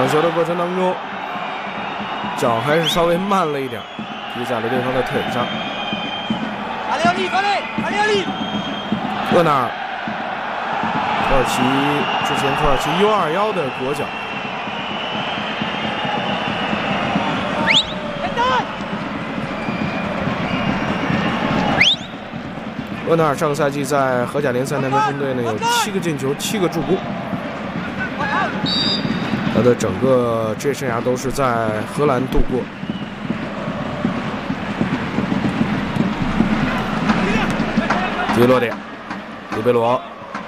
球的过程当中，脚还是稍微慢了一点，踢在了对方的腿上。厄纳尔，土耳其之前土耳其 U21的国脚。厄纳尔上个赛季在荷甲联赛南特分队呢有7个进球，7个助攻。他的整个职业生涯都是在荷兰度过。第一落点，里贝罗，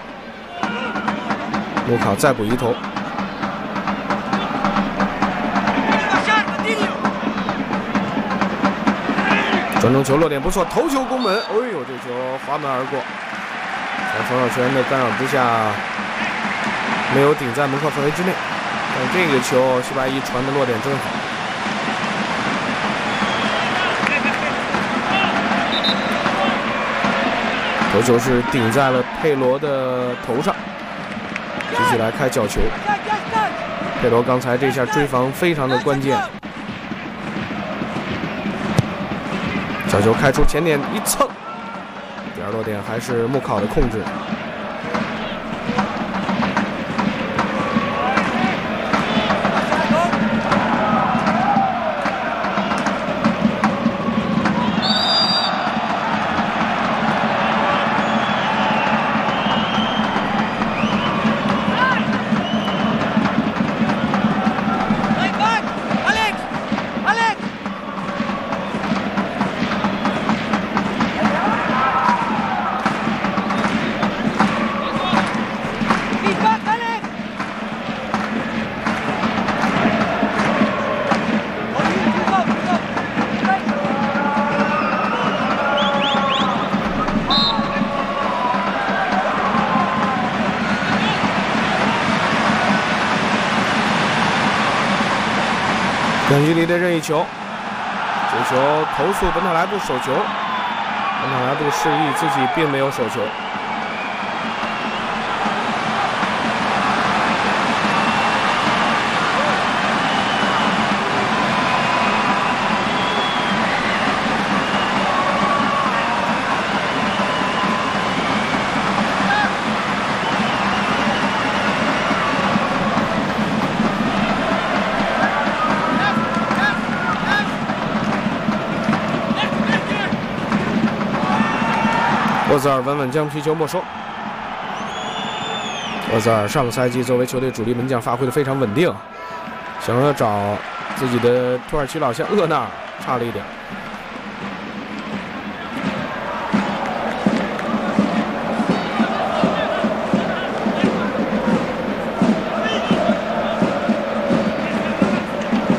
穆考再补一头。传中球落点不错，头球攻门，哎呦，这球滑门而过，在冯小泉的干扰之下，没有顶在门框范围之内。但这个球西班牙传的落点真好。头球是顶在了佩罗的头上，继续来开角球。佩罗刚才这下追防非常的关键。小球开出前点一蹭，第二落点还是穆考的控制。短距离的任意球，这球投诉本塔莱布手球，本塔莱布示意自己并没有手球。厄泽尔稳稳将皮球没收。厄泽尔上个赛季作为球队主力门将发挥的非常稳定，想要找自己的土耳其老乡厄纳尔差了一点。